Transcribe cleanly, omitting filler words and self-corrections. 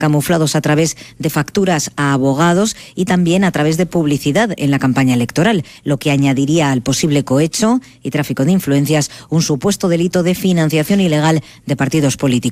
camuflados a través de facturas a abogados y también a través de publicidad en la campaña electoral, lo que añadiría al posible cohecho y tráfico de influencias un supuesto delito de financiación ilegal de partidos políticos.